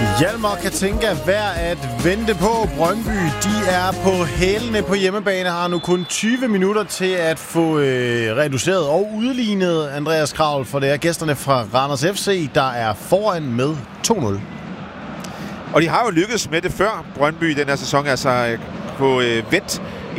Hjalmar Katinka værd at vente på. Brøndby, de er på hælene på hjemmebane, har nu kun 20 minutter til at få reduceret og udlignet Andreas Kraul, for det er gæsterne fra Randers FC, der er foran med 2-0. Og de har jo lykkedes med det før, Brøndby, i den her sæson, altså på vendt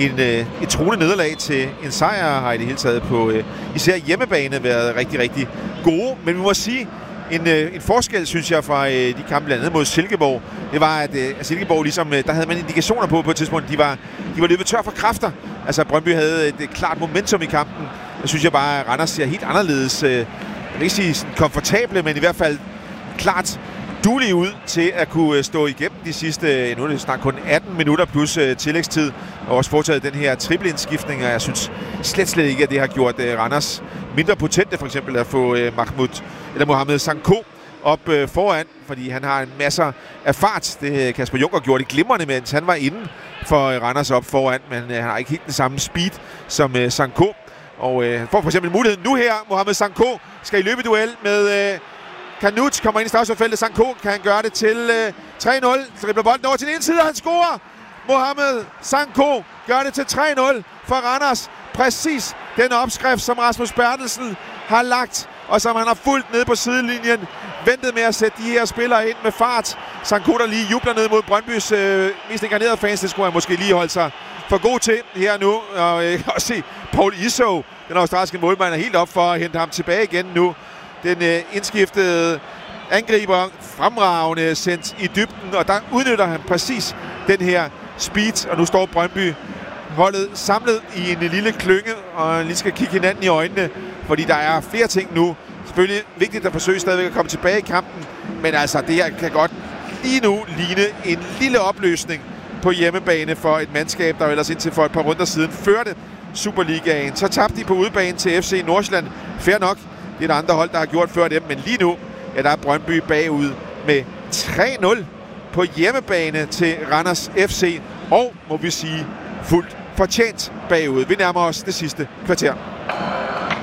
et truende nederlag til en sejr, har i det hele taget på især hjemmebane været rigtig, rigtig gode. Men vi må sige, en forskel, synes jeg, fra de kampe blandt andet mod Silkeborg, det var, at Silkeborg ligesom, der havde man indikationer på et tidspunkt, de var løbet tør for kræfter. Altså Brøndby havde et klart momentum i kampen. Jeg synes bare, at Randers ser helt anderledes, jeg vil ikke sige sådan komfortable, men i hvert fald klart duelige ud til at kunne stå igennem de sidste, nu er det snart kun 18 minutter plus tillægstid, og også foretaget den her triple-indskiftning, og jeg synes slet ikke, at det har gjort Randers mindre potente, for eksempel at få Mohamed Sanko op foran, fordi han har en masse af fart. Det Kasper Junker gjorde det glimrende, mens han var inde for Randers op foran, men han har ikke helt den samme speed som Sanko. Og han får for eksempel muligheden nu her. Mohamed Sanko skal i løbeduel med Kanut, kommer ind i straffesparksfeltet. Sanko kan han gøre det til 3-0. Dribler bolden over til den ene side, og han scorer! Mohamed Sanko gør det til 3-0 for Randers. Præcis den opskrift, som Rasmus Bertelsen har lagt, og som han har fulgt ned på sidelinjen. Ventet med at sætte de her spillere ind med fart. Sanko, der lige jubler ned mod Brøndbys mest inkarnerede fans. Det skulle han måske lige holde sig for god til her nu. Og jeg kan også se, Paul Iso, den australske målmand, er helt op for at hente ham tilbage igen nu. Den indskiftede angriber, fremragende, sendt i dybden, og der udnytter han præcis den her speed. Og nu står Brøndby holdet samlet i en lille klynge, og lige skal kigge hinanden i øjnene, fordi der er flere ting nu. Selvfølgelig vigtigt at forsøge stadigvæk at komme tilbage i kampen, men altså det her kan godt lige nu ligne en lille opløsning på hjemmebane for et mandskab, der ellers indtil for et par runder siden førte Superligaen. Så tabte de på udebane til FC Nordsjælland. Fair nok, det er der andre hold, der har gjort før dem, men lige nu der er Brøndby bagud med 3-0 på hjemmebane til Randers FC, og må vi sige fuldt fortjent bagud. Vi nærmer os det sidste kvarter.